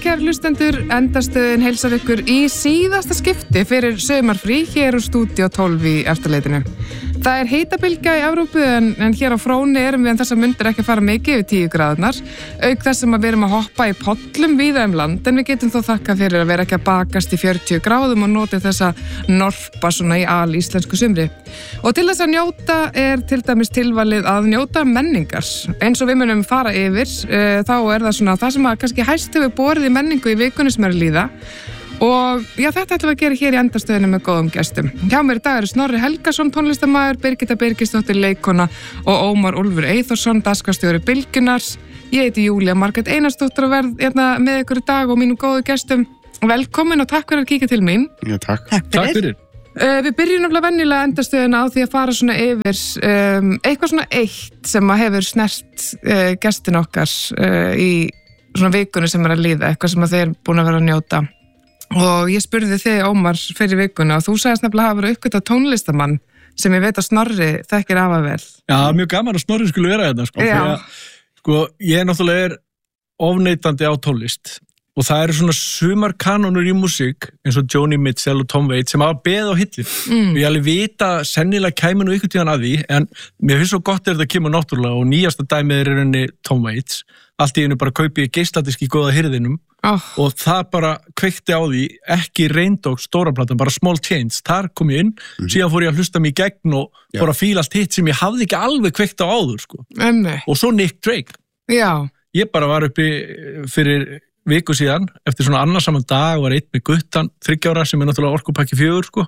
kæru hlustendur, endastöðin heilsar ykkur í síðasta skipti fyrir sumarfrí hér úr stúdíó 12 í eftirleitinu. Það hitabylgja í Evrópu en hér á Fróni erum við þessar mundir ekki að fara mikið yfir 10 gráðurnar, auk þess sem að við erum að hoppa í pollum víða land, en við getum þó þakka fyrir að vera ekki að bakast í 40 gráðum og nota þessa norpa svona í íslensku sumri. Og til þess að njóta til dæmis tilvalið að njóta menningar. Eins og við munum fara yfir, þá það svona það sem að kannski hæst hefur borið í menningu í vikunni sem að líða. Og já, þetta ætlum við að gera hér í endastöðinu með góðum gestum. Hjá mér í dag eru Snorri Helgason, tónlistarmaður, Birgitta Birgisdóttir, leikkona og Ómar Úlfur Eyþórsson, dagskrárstjóri Bylgjunnar. Ég heiti Júlía Margrét Einarsdóttir og verð með ykkur í dag og mínum góðu gestum. Velkomin og takk fyrir að kíkja til mín. Já, takk. Takk fyrir. Við byrjum náttúrulega venjulega endastöðuna á því að fara svona yfir eitthvað svona eitt sem að hefur snert gestin okkar í svona vikunni sem að líða, eitthvað sem að þeir búin að vera að njóta. Og ég spurði þig, Ómar, fyrir vikuna og þú sagðist nefnilega hafa verið uppgötvað tónlistamann sem ég veit að Snorri þekkir afar vel. Já, mjög gaman að Snorri skulle vera þetta, sko. Já. Ég náttúrulega ofneitandi á tónlist og það eru svona sumar kanónur í músík eins og Joni Mitchell og Tom Waits sem hafa beðið á hillir. Og ég alveg vita sennilega kæmi nú ykkur tíðan að því, en mér finnst svo gott þetta kemur náttúrulega og nýjasta dæmið er rauninni Tom Waits. Allt í einu bara kaupi ég geisladisk í góða hirðinum og það bara kveikti á því, ekki Reindók stóra platan, bara Small Change, þar kom ég inn, síðan fór ég að hlusta mig í gegn og fór að fíla allt hitt sem ég hafði ekki alveg kveikt á áður, sko. Og svo Nick Drake. Já. Ég bara var uppi fyrir viku síðan, eftir svona annarsaman dag, var einn með guttan, 3 ára, sem er náttúrulega orkupakki 4, sko.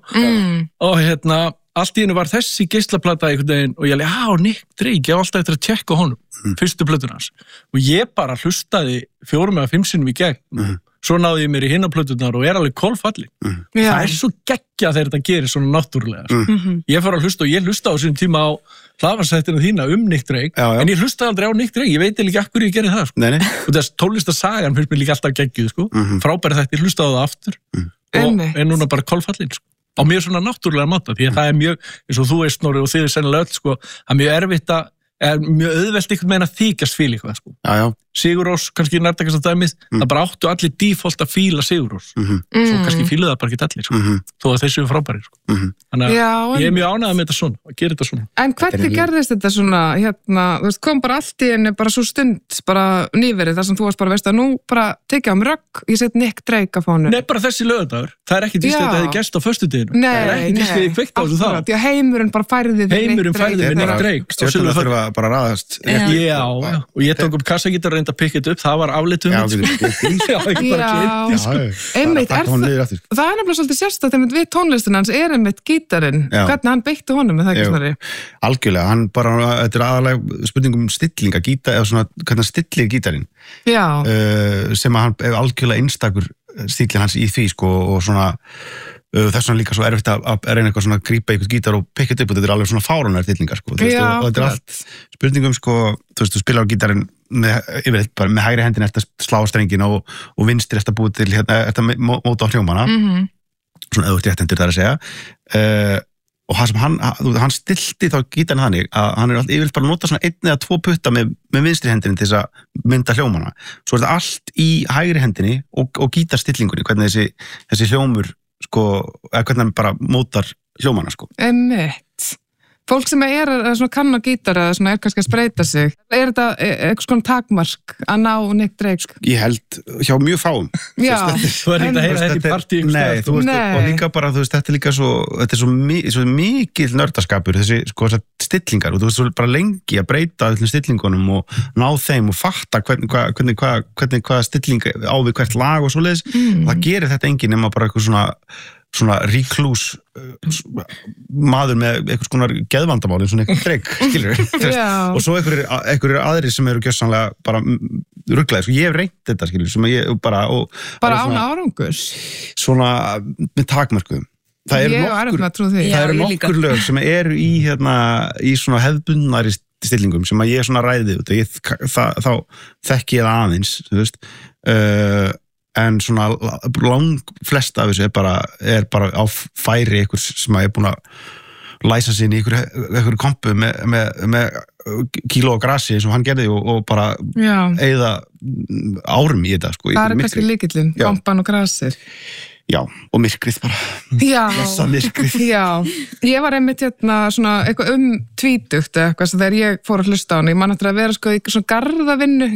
Og allt í einu var þessi geislaplata einhvern veginn og ég alveg, Nick Drake, ég var alltaf eftir að tjekka honum, fyrstu plötuna hans. Og ég bara hlustaði 4 eða 5 sinnum í gegn. Svo náði ég mér í hinna plötunar og er alveg kolfalli. Það svo geggja þegar þetta gerir svona náttúrulega. Ég fór að hlusta og ég hlusta á þessum tíma á hlaðvarpsþættina þína Nick Drake, en ég hlustaði aldrei á Nick Drake, ég veit ekki af hverju ég gerði það, sko. Og þess tónlistarsagan finnst mér líka alltaf geggjuð, sko. Frábæri þetta, ég hlustaði á það aftur og er núna bara kolfallin, sko. Á mjög svona náttúrulega máta, því að það er mjög, eins og þú veist, Snorri, og þið sennilega öll, sko, það er mjög erfitt mjög auðvelt einhvern veginn að þykjast fíla eitthvað, sko. Sigurrós, kannski nærtækast að dæmið, það bara áttu allir default að fíla Sigurrós. Svo kannski fíluðu það bara ekki allir, sko. Þó að þessu er frábæri, sko. Þannig að ég er mjög ánægður með þetta svona, að gera þetta svona. En hvernig gerðist þetta svona, þú veist, kom bara allt í henni, bara svo stund, bara nýverið, þar sem þú varst bara, veist að nú bara tekja rögg, ég set Nick Drake af honum. Nei, bara þessi laugardagur. Það er ekki víst að þetta hefði gerst á föstudeginu. Nei, það er ekki víst að þið kveikt á þessu þá. Já, heimurinn bara færði með Nick Drake. Stjórnarnar þurfa bara að raðast. Já, og ég tók upp kassagítar og reyndi að pikka þetta upp, það var afleitt einmitt, það er nefnilega svolítið sérstætt við tónlistin hans er einmitt gítarinn, hvernig hann beitti honum með það ekki Snorri? Algjörlega, hann bara, þetta er aðalega spurningum stillinga, eða svona, hvernig hann stillir gítarinn sem að hann er algjörlega einstakur stílinn hans í því, sko, og svona þess vegna líka svo erfitt að reyna eitthvað svona að grípa einhvern gítar og pikka þetta upp og þetta er alveg svona fáránlegar stillingar, sko, og þetta er allt spurningum, sko, þú veist, þú spilar á gítarinn yfirleitt bara með hægri hendin eftir að slá strengina og vinstri eftir að búið til eftir að móta á hljómana svona auðvitað réttendur þar að segja og það sem hann stilti þá gítarinn þannig að hann er yfirleitt bara að nota svona 1 eða 2 putta með vinstri hendinni til þess að mynda hljómana, svo er þetta allt í hægri hendinni og gítarstillingunni, hvernig þessi hljómur, sko, eða hvernig hann bara mótar hljómana, sko. Fólk sem er svona kann á gítar eða svona er kannski að spreita sig, er þetta eitthvað svona takmark að ná Nick Drake? Ég held hjá mjög fáum. Já. Þú er ekki að heyra þetta í partí. Nei, þú veist, og líka bara, þú veist, þetta er líka svo mikil nördaskapur, þessi, sko, þessar stillingar, og þú veist, svo bara lengi að breyta öllum stillingunum og ná þeim og fatta hvernig hvað stilling á við hvert lag og svoleiðis, það gerir þetta enginn nema bara eitthvað svona ríklús maður með eitthvað svona geðvandamál eins og eitthvað Drake, skilur og svo einhverjir aðrir sem eru gjörsamlega bara ruglaðir, sko, ég hef reynt þetta, skilur, sem ég bara án árangurs svona með takmörkuðum. Það eru nokkur lög sem eru í svona hefðbundnari stillingum sem að ég svona ræði út og þá þekki ég það aðeins, þú veist, en svona lang flesta af þessu er bara á færi einhvers sem að er búin að læsa sig inn í einhverju kompu með kíló af grasi eins og hann gerði og bara eyða árum í þetta sko. Það kannski lykillinn, kompan og grasir. Já, og myrkrið bara. Lessa myrkrið. Já, ég var einmitt svona eitthvað tvítugt eitthvað sem þegar ég fór að hlusta á hann. Ég man eftir að vera sko í svona garðavinnu,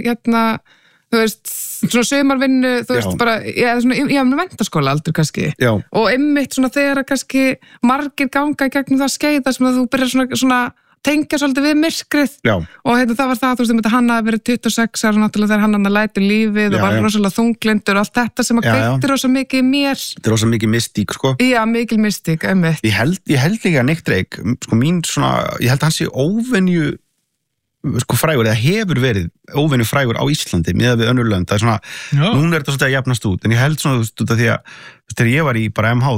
þú veist, svona sumarvinnu, þú veist, bara, með menntaskóla aldrei kannski. Já. Og einmitt svona þegar kannski margir ganga í gegnum það skeiða sem að þú byrjar svona tengja svolítið við myrkrið. Já. Og það var það, þú veist, hann hafi verið 26 ára náttúrulega þegar hann lætur lífið og var rosalega þunglindur og allt þetta sem að kveikti rosa mikið í mér. Þetta er rosa mikið mystík, sko. Já, mikil mystík, einmitt. Ég held líka Nick Drake, sko mín svona, ég held hann sé óvenju sko frægur, eða hefur verið óvenju frægur á Íslandi miðað við önnur lönd. Það er svona, núna er þetta svolítið að jafnast út, en ég held svona, þú veist, því að þegar ég var í bara MH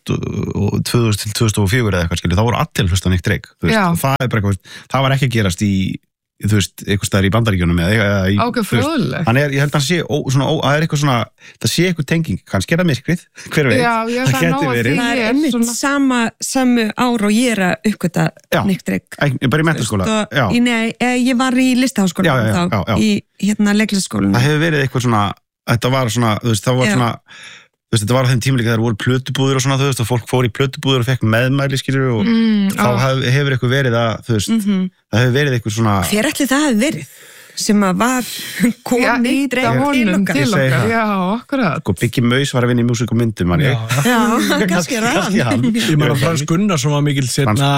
2000 til 2004 eða eitthvað, skilju, þá voru allir hlusta Nick Drake, þú veist, það er bara eitthvað, það var ekki að gerast í, þú veist, eitthvað staðar í Bandaríkjunum eða í, fróðlegt. Hann ég held að hann sé það er eitthvað svona, það sé eitthvað tenging, kannski er það myrkrið, hver veit. Það geti verið. Það er einmitt samu ár og ég er að uppgöta Nick Drake. Bara í menntaskóla. Nei, ég var í listaháskólanum þá, í leiklisskólanum. Það hefur verið eitthvað svona, þetta var svona, þú veist, það var svona, þú veist, þetta var á þeim tíma líka þegar voru plötubúður og svona, þú veist, og fólk fór í plötubúður og fekk meðmæli, skilur, og þá hefur eitthvað verið að, þú veist, það hefur verið eitthvað svona... Hver ætli það hefur verið? Sem að var komin í Drake til okkar. Já, akkurat. Og Biggie Maus var að vinna í músík og myndum. Já, kannski er hann. Ég meina Frans Gunnarsson var mikil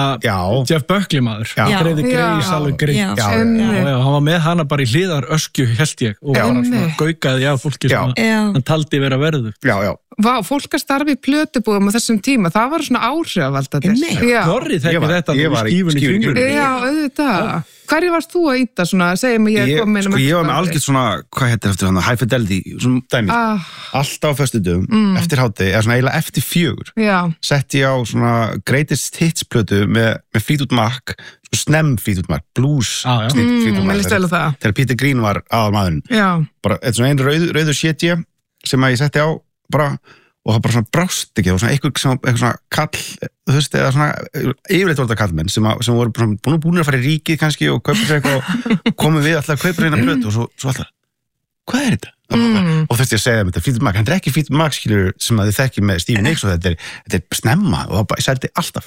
Jeff Buckley maður. Greiði greis alveg greitt. Hann var með hana bara í hliðar öskju, held ég, og bara svona gaukaði á fólki sem hann taldi vera verðu. Já. Vá, fólk að starfi í plötubúðum á þessum tíma, það var svona áhrifaldatir. Korri þekki þetta í skífunni. Já, auðvitað. Hverju varst þú að íta svona, segjum að ég kom inn ég var með algjört svona, hvað heitir eftir hann, High Fidelity, svona dæmi, alltaf á föstudöfum, eftir hádegi, eða svona eiginlega eftir 4, sett ég á svona Greatest Hits plötu með Fleetwood Mac, snemm Fleetwood Mac, blues Fleetwood Mac, þegar Peter Green var aðalmaðurinn, bara svona einn rauður sétja sem að ég setti á bara, og það bara svona brást ekki, og svona eitthvað svona kall, þú veist, eða svona yfirleitt voru þetta kallmenn sem voru búin að fara í ríkið kannski og kaupa sér eitthvað og komum við alltaf að kaupa reyna plötu og svo alltaf, hvað er þetta? Og þú veist ég að segja þetta, Fleetwood Mac, hann er ekki Fleetwood Mac, skilur, sem að þið þekki með Stevie Nicks og þetta er snemma og það bara, ég seldi alltaf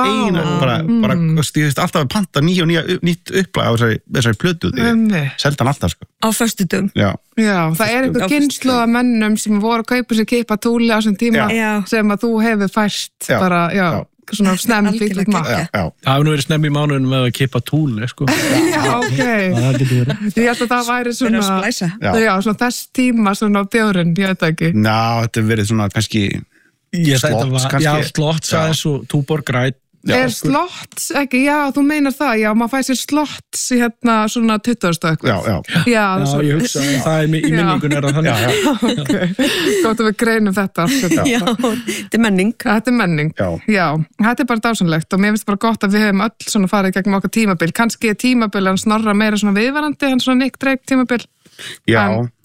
bara, ég veist, alltaf að panta nýtt upplag á þessari plötu, seldi hann alltaf, sko. Á föstudögum. Já, það er einhver kynslóð af mennum sem voru að kaupa sér kippa túli á þessum tíma sem að þú hefur fært bara, svona snemm Fleetwood Mac. Það hefur nú verið snemm í mánuðinu með að kippa túli, sko. Já, ok. Ég held að það væri svona, svona þess tíma svona á bjórinn, ég veit ekki. Ná, þetta hefur verið svona kannski slotts, kannski. Já, slotts aðeins og Túborg Rætt. Er slotts ekki, já, þú meinar það, já, maður fæ sér slotts í svona 20. eitthvað. Já, ég hugsa, það er í minningun er það þannig. Ok, gott að við greinum þetta. Já, þetta er menning. Þetta er menning, já, þetta er bara dásanlegt og mér finnst bara gott að við hefum öll svona farið gegnum okkar tímabil, kannski er tímabil hann Snorra meira svona viðvarandi, hann svona Nick Drake tímabil. Já,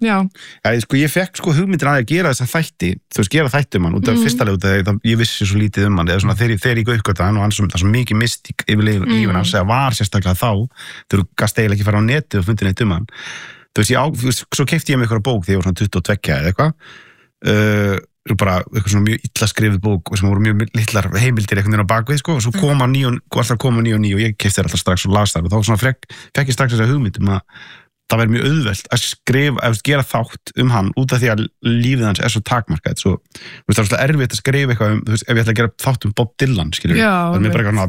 sko ég fekk sko hugmyndir að gera þessa þætti, þú veist, gera þætti um hann út af fyrsta leið út af ég vissi svo lítið um hann, eða svona þegar ég uppgötta hann og hann það er svo mikið mystík yfir lífin hans, eða var sérstaklega þá, þegar þú gast eiginlega ekki fara á netið og fundið neitt um hann, þú veist, svo keypti ég mig eitthvað bók þegar ég var svona 22 eða eitthvað, bara eitthvað svona mjög illa skrifið bók sem voru mjög litlar heimildir einhvern veginn á bakvið, sko, og svo koma alltaf koma ný og ég keypti þær alltaf strax og las þær og þá svona fekk ég strax þessa hugmynd um að það verður mjög auðvelt að skrifa, að gera þátt um hann út af því að lífið hans er svo takmarkað, svo, það er svo erfitt að skrifa eitthvað um, þú veist, ef ég ætla að gera þátt um Bob Dylan, skilur við, það er mér bara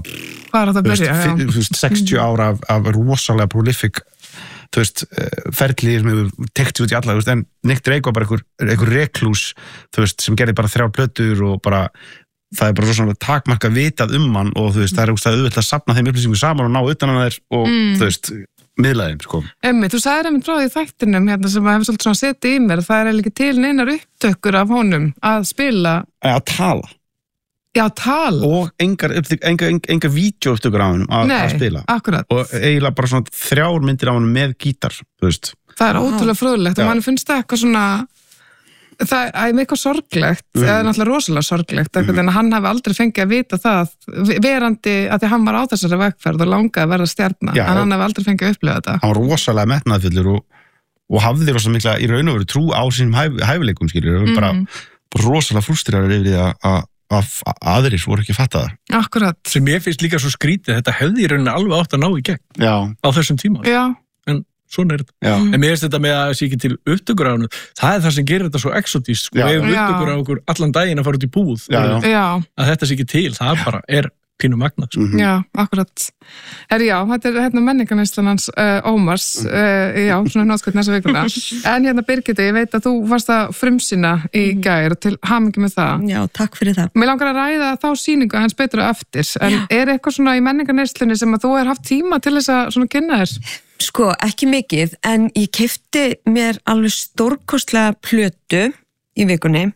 eitthvað 60 ára af rosalega prolific, þú veist, ferli sem hefur tekt sér út í alla, þú veist, en Nick Drake var bara einhver reklús, þú veist, sem gerði bara 3 plötur og bara, það er bara svona takmarkað vitað um hann og þú veist, það er auðvelt að safna þeim upplýsingum saman og ná utan hann þær og þú veist, miðlaðin, sko. Þú sagðir einmitt frá því þættinum hérna sem hefur svolítið svona setið í mér, það er ekki til neinar upptökur af honum að spila. Að tala. Já, tala. Og engar vídeóupptökur af honum að spila. Nei, akkurat. Og eiginlega bara svona 3 myndir af honum með gítar, þú veist. Það er ótrúlega fróðlegt og mann finnst það eitthvað svona, Það er eitthvað sorglegt, það er náttúrulega rosalega sorglegt, en hann hafi aldrei fengið að vita það, verandi að því hann var á þessari vegferð og langaði að verða stjarna, en hann hafi aldrei fengið að upplifa þetta. Hann var rosalega metnaðarfullur og hafði rosalega mikla í raun og veru trú á sínum hæfileikum, skilur, bara rosalega frústreraður yfir því að aðrir voru ekki fattaðar. Akkurat. Sem ég finnst líka svo skrítið, þetta hefði í rauninni alveg átt að ná í gegn á þessum tíma. Já. En svona þetta. En mér finnst þetta með að sé ekki til upptökur á hann, það er það sem gerir þetta svo exotískt, sko, við hefum upptökur á okkur allan daginn að fara út í búð. Að þetta sé ekki til, það bara er pínu magnað. Já, akkurat. Þetta er menningarneyslan hans Ómars, svona nótskvæmt næsta vikuna. En Birgitta, ég veit að þú varst að frumsýna í gær til hamingju með það. Já, takk fyrir það. Mér langar að ræða þá sýningu hans betur og eftir, en er eitthvað svona í menningarneyslunni sem að þú er haft tíma til þess að svona kynna þér? Sko, ekki mikið, en ég keypti mér alveg stórkostlega plötu í vikunni,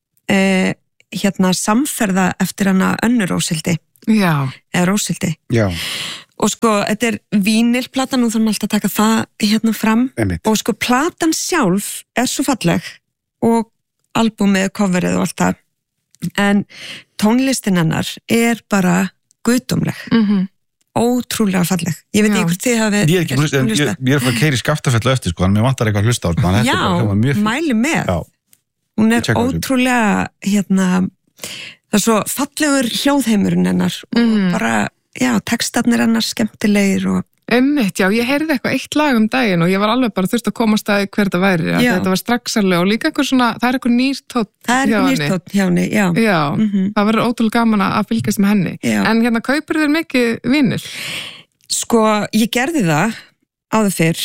samferða eftir hana Önnu Róshildi. Já. Eða Róshildi. Já. Og sko, þetta er vínilplatan og þannig alltaf að taka það fram. Og sko, platan sjálf er svo falleg og albúmið, coverið og allt það. En tónlistin hennar er bara guðdómleg. Ótrúlega falleg. Ég veit ekki hvort þið hafið... Ég er ekki hlusta, ég er frá að keyra í Skaftafellu eftir, sko, en mér vantar eitthvað að hlusta á þetta. Já, mæli með. Já. Hún er ótrúlega, það er svo fallegur hljóðheimurinn hennar og bara, textarnir hennar skemmtilegir og... Einmitt, já, ég heyrði eitthvað eitt lag um daginn og ég var alveg bara þurft að komast að hver það væri, þetta var straxarlega og líka eitthvað svona, það er eitthvað nýrtótt hjá henni. Það er eitthvað nýrtótt hjá henni, já. Já, það verður ótrúlega gaman að fylgjast með henni. Já. En kaupir þér mikið vinil? Sko, ég gerði það áður fyrr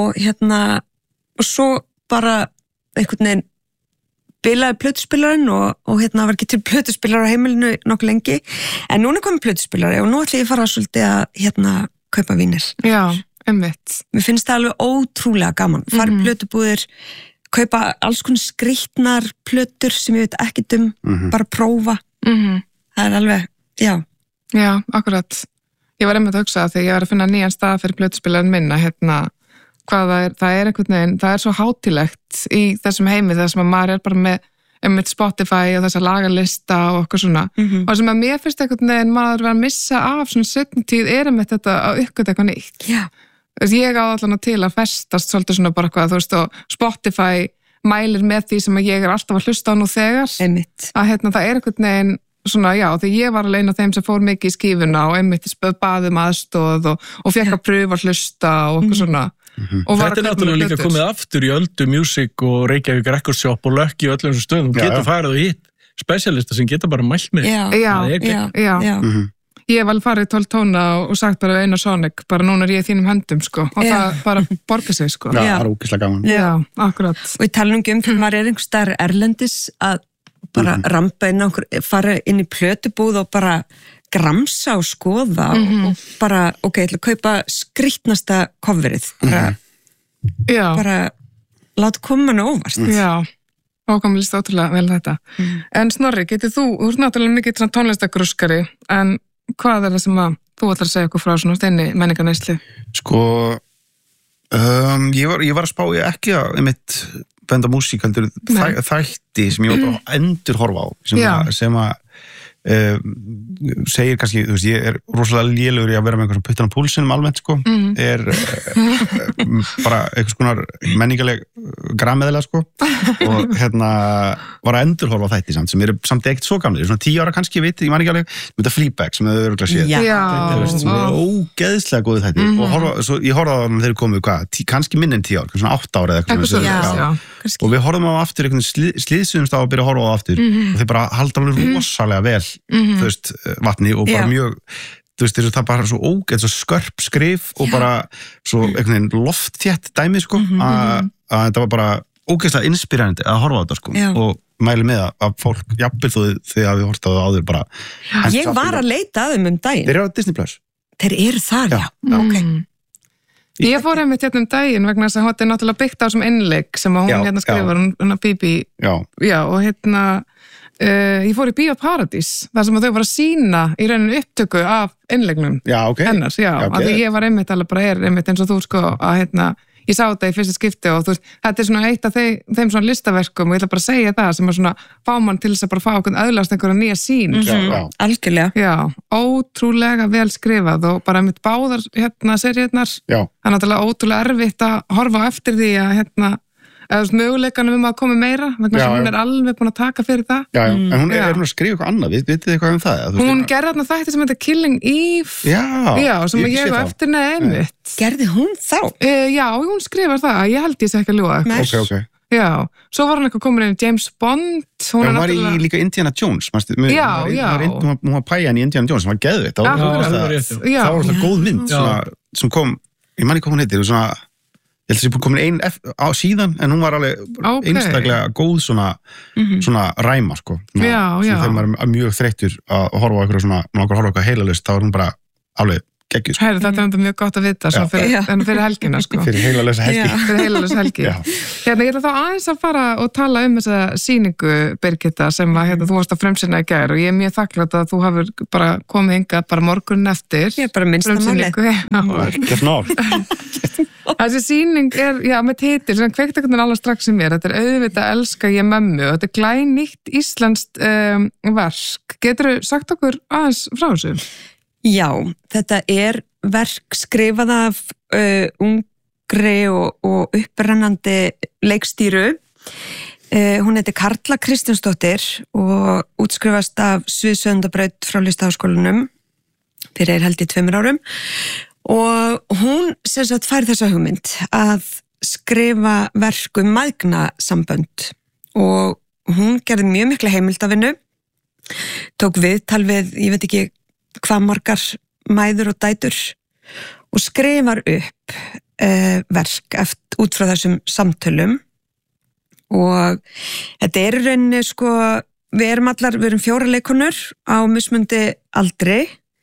og svo bara einhvern veginn bilaði plötuspilarinn og var ekki til plötuspilar á heimilinu nokkuð lengi, en núna komið plötuspilari og nú ætla ég að fara svolítið að kaupa vínil. Já, einmitt. Mér finnst það alveg ótrúlega gaman. Fara í plötubúðir, kaupa alls konar skrýtnar plötur sem ég veit ekkert bara prófa. Það er alveg, já. Já, akkurat. Ég var einmitt að hugsa þegar ég var að finna nýjan stað fyrir plötuspilarinn minna, hvað það er einhvern veginn, það er svo hátilegt í þessum heimi þar sem að maður er bara með Spotify og þessa lagarlista og eitthvað svona og sem að mér finnst einhvern veginn maður verið að missa af svona seinni tíð er einmitt þetta að uppgöta eitthvað nýtt. Já. Ég á allan til að festast svolítið svona bara eitthvað, þú veist, og Spotify mælir með því sem að ég er alltaf að hlusta á nú þegar. Einmitt. Að það er einhvern veginn svona, já, því ég var alveg einn af þeim sem fór mikið í skífuna og einmitt baðum aðstoð og fekk að pröfa að hlusta og eitthvað svona. Þetta er náttúrulega líka komið aftur í Öldu Music og Reykjavík Record Shop og Lucky og öllum þessum stöðum. Þú getur farið og hitt specialista sem geta bara mælt með. Já. Ég hef alveg farið 12 tóna og sagt bara Einar Sonic, bara núna er ég í þínum höndum, sko. Og það bara borgar sig, sko. Já, það er ógeðslega gaman. Já, akkurat. Og ég tala þegar maður er einhver staðar erlendis að bara rampa inn á okkur, fara inn í plötubúð og bara gramsa og skoða og bara, ok, ég ætla að kaupa skrýtnasta coverið bara láta koma hann óvart. Já, ákomið líst ótrúlega vel þetta. En Snorri, getur þú ert náttúrulega mikið tónlistagrúskari, en hvað er það sem að þú ætlar að segja okkur frá svona þenni menningarneyslu? Sko, ég var að spá ég ekki að einmitt benda músík heldur þætti sem ég var bara endur horfa á sem að segir kannski, þú veist, ég er rosalega lélugur í að vera með einhverjum puttan á púlsinum almennt, sko, er bara einhvers konar menningarleg grammeðilega, sko, og var að endurhorfa á þætti samt, sem eru samt ekkert svo gamlir, svona 10 ára kannski, ég man ekki alveg, þetta Fleabag sem þau örgulega séð, sem eru ógeðslega góðið þætti, og ég horfði á það þegar komið, kannski minn en 10 ár, svona 8 ára eða eitthvað, og við horfðum á aftur einhvern slíðsumst á að byrja að horfa á aftur, og þeir bara halda alveg rosalega vel þú veist, vatni og bara mjög þú veist, það er bara svo ógeð, svo skörp skrif og bara svo einhvern veginn loftþétt dæmi, sko, að þetta var bara ógeðslega inspirerandi að horfa á þetta, sko, og mæli með að fólk, jafnvel þú þegar við horfum á það áður bara. Ég var að leita að þeim daginn. Þeir eru á Disney Plus. Þeir eru þar, já. Ok. Ég fór einmitt daginn vegna þess að þetta er náttúrulega byggt á sem innleik sem að hún skrifar, hún Bibi. Já, og ég fór í Bíó Paradís þar sem þau var að sýna í rauninu upptöku af innlegnum hennar, af því ég var einmitt alveg bara einmitt eins og þú, sko, að ég sá þetta í fyrsta skipti og þú veist, þetta svona eitt af þeim svona listaverkum og ég ætla bara að segja það sem svona fá mann til þess að bara fá okkur öðlast einhverja nýja sýn. Algjörlega. Já, ótrúlega vel skrifað og bara mitt báðar seríurnar. Já. Það náttúrulega ótrúlega erfitt að horfa eftir því að eða möguleikanum að koma meira vegna sem hún alveg búin að taka fyrir það. Já, en hún er að skrifa eitthvað annað, vitið þið eitthvað það? Hún gerði þarna þætti sem heitir Killing Eve. Já, sem ég og eftir einmitt. Gerði hún þá? Já, hún skrifar það, ég held ég sé ekki að ljúga. Ok. Já, svo var hún eitthvað komin inn í James Bond. Hún var í líka Indiana Jones, Já. Hún var pæjan í Indiana Jones, sem var geðveitt. Það var alltaf góð mynd sem kom, ég man ekki hvað hún heitir, svona ég held að það sé komin ein á síðan en hún var alveg einstaklega góð svona ræma sko. Þegar maður er mjög þreyttur að horfa á eitthvað svona, maður horfa á eitthvað heilalust þá er hún bara alveg geggjuð. Herri, þetta er mjög gott að vita fyrir helgina sko. Fyrir heilalösa helgi. Fyrir heilalösa helgi. Ég ætla þá aðeins að fara og tala þessa sýningu, Birgitta, sem að þú varst að fremsýna í gær og ég er mjög þakklátt að þú hafur bara komið hingað bara morgunin eftir. Ég er bara minnsta máli. Þessi sýning er, með titil, sem kveikt ekkert alveg strax í mér, þetta er auðvitað elska ég mömmu og þetta er glænýtt íslenskt verk. Geturðu sagt okkur aðeins frá þessu? Já, þetta er verk skrifað af ungri og upprennandi leikstýru. Hún heitir Karla Kristjánsdóttir og útskrifast af Sviðsöndabraut frá Listaháskólanum fyrir held í 2 árum. Og hún sem sagt fær þessa hugmynd að skrifa verk mæðgnasambönd og hún gerði mjög mikla heimildavinnu, tók viðtal við, ég veit ekki hvað margar mæður og dætur og skrifar upp verk út frá þessum samtölum og þetta er í rauninni sko, við erum 4 leikonur á mismundi aldri.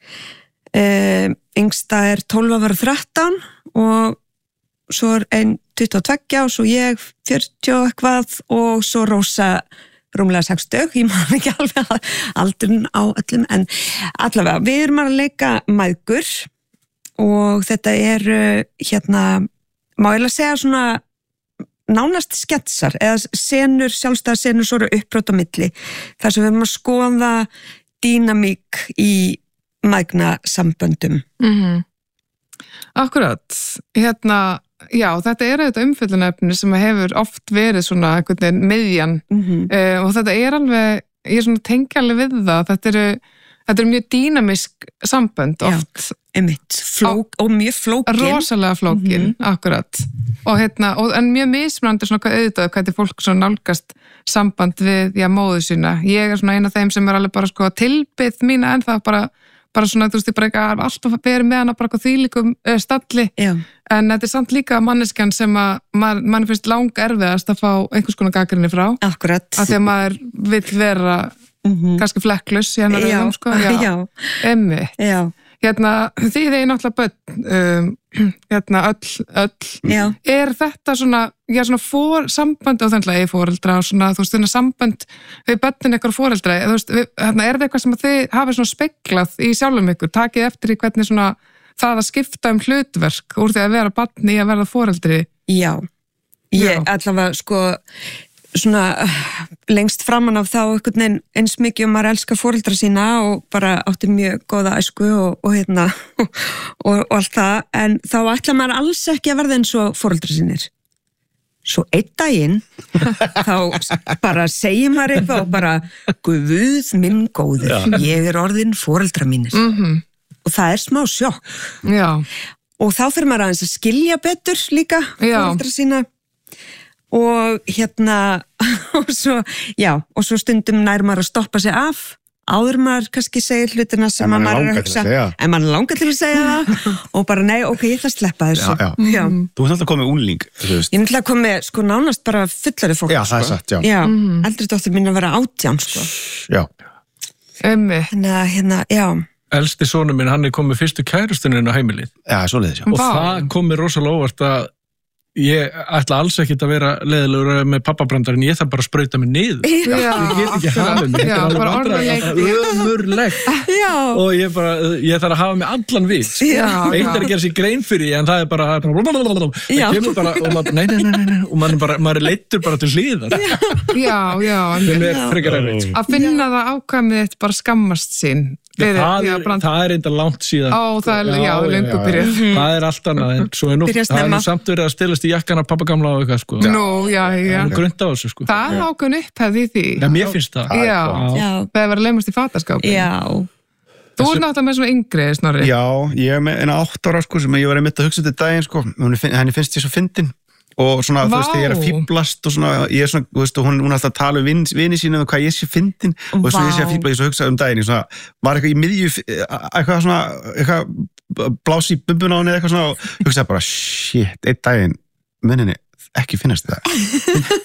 Yngsta er 12 að vera 13 og svo er ein 22 og svo ég 40 eitthvað og svo Rósa rúmlega 60, ég man ekki alveg aldurinn á öllum, en allavega, við erum að leika mæðgur og þetta er má ég segja svona nánast sketsar eða senur, sjálfstæðar senur svo eru uppbrot á milli, þar sem við erum að skoða dýnamík í mæðgnasamböndum. Akkurat, já, þetta er auðvitað umfjöllunarefni sem hefur oft verið svona einhvern veginn miðjan og þetta er alveg, ég er svona tengja alveg við það, þetta er mjög dýnamisk sambönd oft. Einmitt, og mjög flókin. Rosalega flókin, akkurat. En mjög mismunandi svona auðvitað hvernig fólk svona nálgast samband við, móður sína. Ég er svona eina af þeim sem er alveg bara sko tilbyð mína en það bara svona, þú veist, ég bara ekki alltaf verið með hana bara þvílíkum stalli. Já. En þetta er samt líka manneskjan sem að mann finnst lang erfiðast að fá einhvers konar gagnrýni frá. Akkurat. Af því að maður vill vera kannski flekklaus í hennar auðum, sko. Já. Einmitt. Já. Því þeir náttúrulega börn, öll. Já. Er þetta svona, sambönd á þennlega í foreldra og svona, þú veist, svona sambönd við börnin ykkur foreldra, þú veist, er það eitthvað sem þið hafið svona speglað í sjálfum ykkur, takið eftir í hvernig svona það að skipta hlutverk úr því að vera barn í að verða foreldri? Já, ég allavega sko svona lengst framan af þá einhvern veginn eins mikið maður elskar foreldra sína og bara átti mjög góða æsku og allt það, en þá ætla maður alls ekki að verða eins og foreldra sínir. Svo einn daginn þá bara segir maður eitthvað og bara Guð minn góður, ég er orðin foreldra mínir. Og það er smá sjokk. Já. Og þá fyrir maður aðeins að skilja betur líka foreldra sína og og svo stundum nær maður að stoppa sig af áður maður kannski segir hlutina sem maður er að hugsa en maður langar til að segja það og bara nei, ok, ég ætla að sleppa þessu. Já. Þú ert alltaf komið ungling. Ég er alltaf komið sko nánast bara fullari fólk. Já, það er satt, já. Eldri dóttir mín að vera 18 sko. Já. Þannig að, Elsti sonur minn, hann er komið fyrstu kærustuninn á heimilið. Já, svoleiðis, já. Og það komið rosalega óvart að ég ætla alls ekkert að vera leiðilegur með pappabrandarinn, ég þarf bara að sprauta mig niður. Ég get ekki hafið mig, þetta er alveg ömurlegt. Og ég þarf að hafa mig allan við. Eitt að gera sér grein fyrir en það bara, það kemur bara, og nei, og maður leittur bara til hliðar. Að finna það ákvæmið eitt bara skammast sín. Það enda langt síðan. Það er löngu byrjað. Það er allt annað, en svo það er samt verið að stelast í jakkana pappagamla og eitthvað, sko. Grunnt á þessu, sko. Það er ákveðin upphefð í því. Já, mér finnst það. Það er verið að leymast í fataskápin. Þú ert náttúrulega með svona yngri, Snorri. Já, ég er með eina 8 ára, sko, sem ég var einmitt að hugsa til daginn, sko. Henni finnst ég svo fyndin. Og svona, þú veist, ég er að fíblast og svona, ég er svona, þú veist, og hún er alltaf að tala vini sínu og hvað ég sé fyndin og svo ég sé að fíbla, ég svo hugsaði daginn, ég svona, var eitthvað í miðju, eitthvað svona, eitthvað blási í bumbuna á henni eða eitthvað svona og hugsaði bara, shit, einn daginn, munninni, ekki finnast það.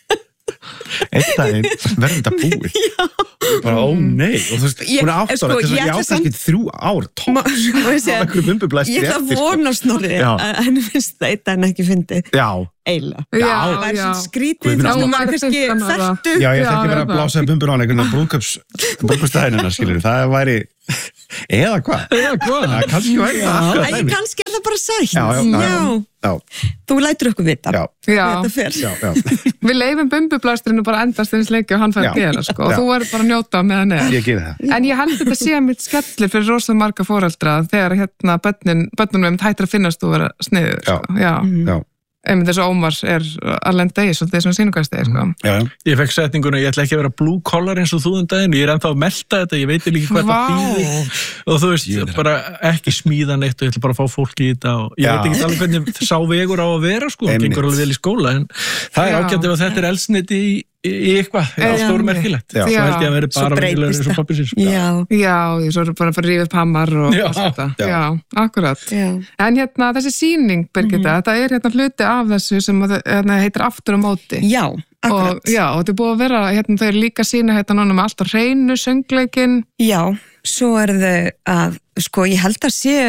Einn daginn verður þetta búið. Bara, ó nei, og þú veist, hún er 8 ára, ég átt ekki 3 ár, tóks, á einhverju bumbublæstri eftir. Ég ætla að vona Snorri að henni finnst það einn daginn ekki fyndið. Já. Eiginlega. Það væri svona skrítið, hún væri kannski fættu. Já, ég ætla ekki vera að blása bumbur á einhvern brúðkaupsstæðinina, skilur, það væri, eða hvað? Kannski væri það. Kannski er það bara sætt. Já. Þú lætur okkur vita. Já. Við leifum bumbublastrinu bara endast eins leiki og hann fær að gera, sko, og þú verður bara að njóta með hann eða. Ég geri það. En ég held þetta sé mitt skellir fyrir rosa marga foreldra þegar hérna börnunum hættir að finnast og vera sniður, sko. Já. Einmitt þess að Ómar er að lenda í svolítið svona sýningarstegi, sko. Ég fekk setninguna, ég ætla ekki að vera blue collar eins og þú daginn, ég er ennþá að melta þetta, ég veit ekki hvað það þýðir og þú veist, bara ekki smíða neitt og ég ætla bara að fá fólk í þetta og ég veit ekki alveg hvernig sá vegur á að vera, sko, það gengur alveg vel í skóla en það er ágætt ef þetta er eldsneyti í eitthvað, stórmerkilegt. Svo held ég að vera bara venjulegur eins og pabbi sín. Já, svo er bara að rífa upp hammar og þetta. Já, akkurat. En hérna, þessi sýning, Birgitta, þetta er hérna hluti af þessu sem heitir Aftur á móti. Já, akkurat. Og þetta er búið að vera, hérna, þau eru líka sýna hérna núna með alltaf hreinu, söngleikin. Já, svo er þau að, sko, ég held að sé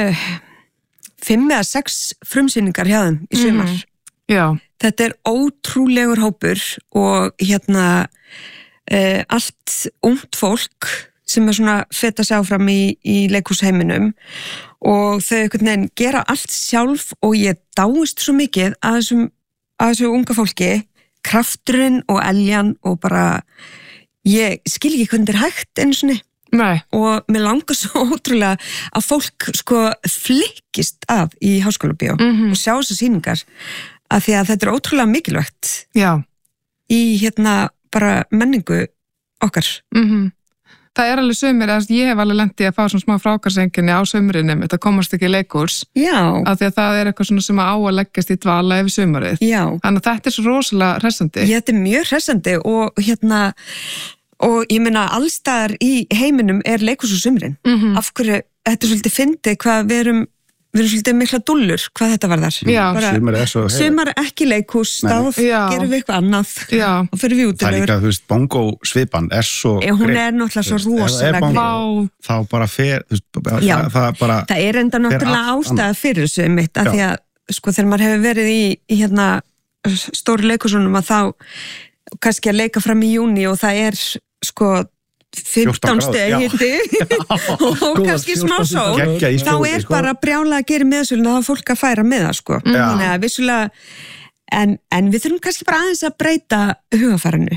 5 eða 6 frumsýningar hjá þeim í sumar. Já. Þetta er ótrúlegur hópur og hérna allt ungt fólk sem er svona feta sig áfram í leikhúsheiminum og þau einhvern veginn gera allt sjálf og ég dáist svo mikið að þessu unga fólki, krafturinn og eljan og bara, ég skil ekki hvernig þetta er hægt einu sinni. Nei. Og mér langar svo ótrúlega að fólk sko flikkist að í Háskólabíó og sjá þessar sýningar. Af því að þetta er ótrúlega mikilvægt í hérna bara menningu okkar. Það er alveg sumir, ég hef alveg lent í að fá svona smá frákarsenginni á sumrinum, þetta komast ekki í leikhús. Af því að það er eitthvað svona sem á að leggjast í dvala yfir sumarið. Þannig að þetta er svo rosalega hressandi. Þetta er mjög hressandi og hérna, og ég meina allstaðar í heiminum er leikhús á sumrin. Af hverju, þetta er svolítið fyndið hvað við erum svolítið mikla dullur hvað þetta varðar. Sumar ekki leikhús, þá gerum við eitthvað annað og fyrir við út. Það er líka, þú veist, bongo svipan er svo hún er náttúrulega svo rosalega. Þá bara fer, það er enda náttúrulega ástæða fyrir þessu mitt, af því að, sko, þegar maður hefur verið í hérna stóru leikhúsunum að þá kannski að leika fram í júní og það er, sko, 15 steg hitti og kannski smá sól, þá er bara brjálega að gera meðsölun og það er fólk að færa með það, sko. Þannig að vissulega, en við þurfum kannski bara aðeins að breyta hugafærinu.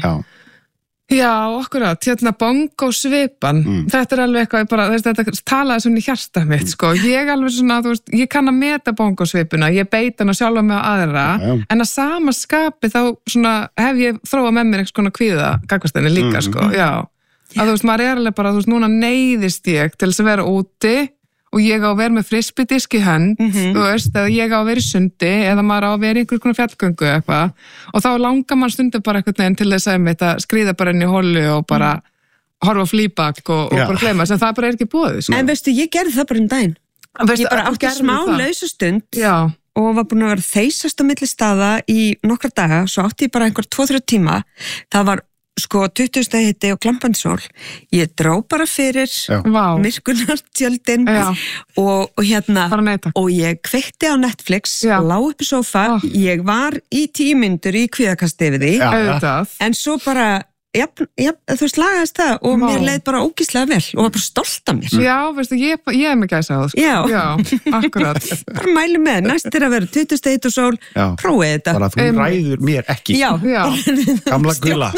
Já, akkurat, hérna bongo svipan, þetta er alveg eitthvað, bara, þetta talaði svona í hjarta mitt, sko. Ég alveg svona, þú veist, ég kann að meta bongo svipuna, ég beita hana sjálfa með aðra, en að sama skapi þá svona hef ég þróað með mér eitthvað svona kvíða gagnvastinni líka, sko, að þú veist, maður er alveg bara, þú veist, núna neyðist ég til þess að vera úti og ég á að vera með frisbeedisk í hönd, þú veist, eða ég á að vera í sundi eða maður á að vera í einhver konar fjallgöngu eitthvað og þá langar maður stundum bara eitthvað neginn til þess að skríða bara inn í holu og bara horfa á flýbak og bara gleyma þess að það bara er ekki boðið, sko. En veistu, ég gerði það bara daginn. Ég bara átti smá lausastund og var búin að vera þeysast á milli staða í nokkra daga, svo átti ég bara einhver 2-3 tíma. Það var sko 20 stæði hitti og glampandi sól, ég dró bara fyrir myrkunartjöldin og hérna og ég kveikti á Netflix, lá upp í sófa, ég var í 10 mínútur í kvíðakasti yfir því, en svo bara þú veist, lagaðist það og mér leið bara ógeðslega vel og var bara stolt af mér. Já, veistu, ég er með gæsa á það. Já, akkurat. Bara mælu með, næst er að vera 20 stæði hitt og sól, prófið þetta. Bara þú ræður mér ekki. Já. Gamla gulla.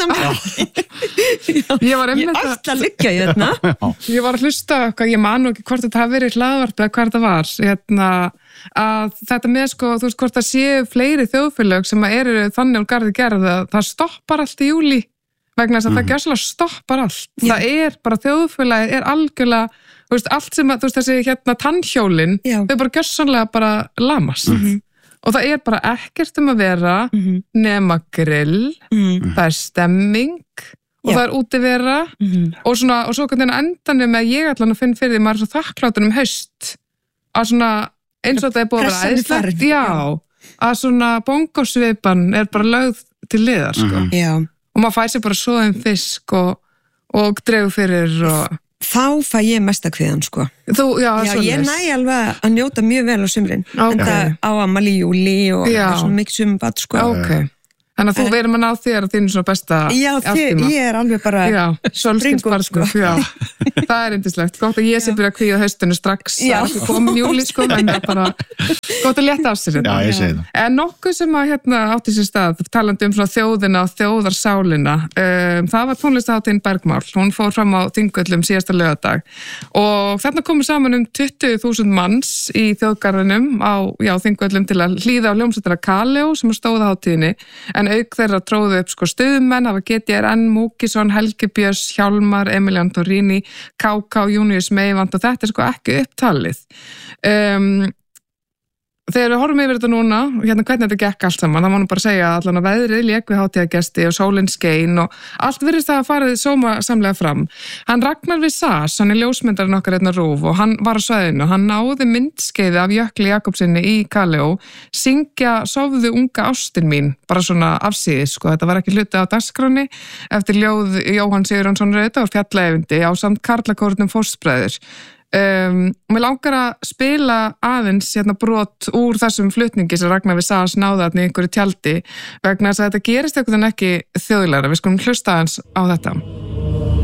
Ég var ætla að liggja í þetta. Ég var að hlusta eitthvað, ég man ekki hvort þetta hafi verið hlaðvarp eða hvað þetta var, að þetta með sko, þú veist, hvort það séu fleiri þjóðfélög sem eru þannig og garði gerða, það stoppar allt í júlí vegna þess að það gjörsamlega stoppar allt. Það er bara, þjóðfélagið er algjörlega, þú veist, allt sem að, þú veist, þessi tannhjólin, þau bara gjörsamlega bara lamast. Og það er bara ekkert að vera nema grill, það er stemming og það er útivera og svona, og svo hvernig endanum með ég allan að finna fyrir því, maður er svo þakklátur haust að svona, eins og þetta er búið að vera æðislegt, að svona bongosvipan er bara lögð til liðar, sko. Og maður fær sér bara svoðin fisk og dregur fyrir og... Þá fæ ég mesta kviðan, sko. Ég næ alveg að njóta mjög vel á sumrin. En það á amali í júli og svona mikið sumbad, sko. Þannig að þú verður að ná þér að þínu svona besta áttíma. Ég er alveg bara springur, sko. Það er yndislegt. Gótt að ég sé byrja að kvíða haustinu strax að koma júli, sko, en það er bara gótt að létta af sér. Já, ég segi það. En nokkuð sem að átti sér stað, talandi svona þjóðina og þjóðarsálina, það var tónlistahátíðin Bergmál. Hún fór fram á Þingvöllum síðasta laugardag og þarna komu saman 20.000 manns í þjóðgarðinum á Þingvöllum til að hlýða á hljómsveitina Kaleo sem stóð á hátíðinni, en auk þeirra tróðu upp sko stuðmenn, það var GTRN, Múkisson, Helgi Björns, Hjálmar, Emilian Torrini, KK, Június Meivand og þetta er sko ekki upptalið. Þegar við horfum yfir þetta núna, hvernig þetta gekk allt saman, það má nú bara segja að allan að veðrið lék við hátíðagesti og sólin skein og allt virðist það að farið sómasamlega fram. Hann Ragnar Visas, hann er ljósmyndarinn okkar RÚV og hann var á svæðinu, hann náði myndskeiði af Jökli Jakobsinni í Kaleo, syngja Sofðu unga ástin mín, bara svona afsíðis, sko, þetta var ekki hluti á dagskráni, eftir ljóð Jóhann Sigurjónsson Rauta og Fjallaeyvindi á samt Karlakórnum Fóstbræður. Mér langar að spila aðeins brot úr þessum flutningi sem Ragnar Visas náði þarna í einhverju tjaldi vegna þess að þetta gerist einhvern veginn ekki þjóðlega. Við skulum hlusta aðeins á þetta.